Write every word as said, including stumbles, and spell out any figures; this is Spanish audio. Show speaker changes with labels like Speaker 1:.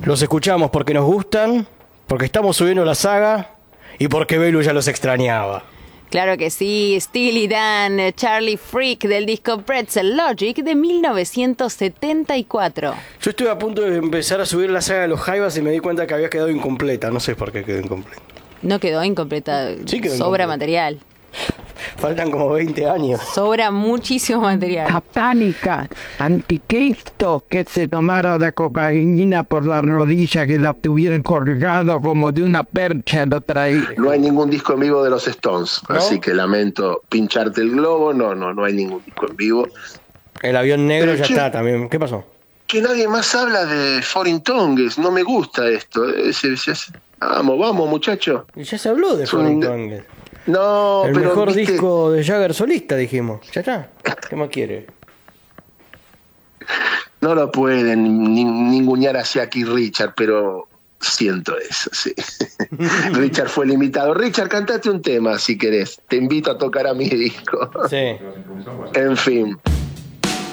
Speaker 1: Los escuchamos porque nos gustan, porque estamos subiendo la saga y porque Belu ya los extrañaba.
Speaker 2: Claro que sí, Steely Dan, Charlie Freak del disco Pretzel Logic de mil novecientos setenta y cuatro.
Speaker 1: Yo estuve a punto de empezar a subir la saga de los Jaivas y me di cuenta que había quedado incompleta. No sé por qué quedó incompleta.
Speaker 2: No quedó incompleta,
Speaker 1: Sí quedó
Speaker 2: sobra
Speaker 1: incompleta.
Speaker 2: material.
Speaker 1: Faltan como veinte años.
Speaker 2: Sobra muchísimo material.
Speaker 3: Satánica, anticristo, que se tomara la cocaína por la rodilla, que la tuvieran colgado como de una percha, lo traía.
Speaker 4: No hay ningún disco en vivo de los Stones,
Speaker 1: ¿No?
Speaker 4: así que lamento pincharte el globo. No, no, no hay ningún disco en vivo.
Speaker 1: El avión negro
Speaker 4: Pero
Speaker 1: ya
Speaker 4: che-
Speaker 1: está también. ¿Qué pasó?
Speaker 4: Que nadie más habla de Foreign Tongues. No me gusta esto. Ese- ese- Vamos, vamos, muchacho.
Speaker 1: Y ya se habló de
Speaker 4: Es un-
Speaker 1: Foreign Tongues.
Speaker 4: No,
Speaker 1: El
Speaker 4: pero
Speaker 1: mejor
Speaker 4: ¿viste?
Speaker 1: disco de Jagger solista, dijimos. Ya está. ¿Qué más quiere?
Speaker 4: No lo pueden ni- ningunear hacia aquí Richard, pero siento eso, sí. Richard fue el invitado. Richard, cantate un tema si querés. Te invito a tocar a mi disco.
Speaker 1: Sí.
Speaker 4: En fin.